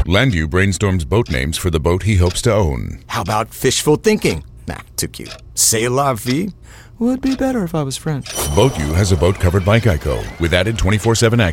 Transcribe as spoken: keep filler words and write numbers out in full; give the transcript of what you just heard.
Landu brainstorms boat names for the boat he hopes to own. How about fishful thinking? Nah, too cute. C'est la vie? Would be better if I was French. BoatU has a boat covered by Geico with added twenty-four seven access.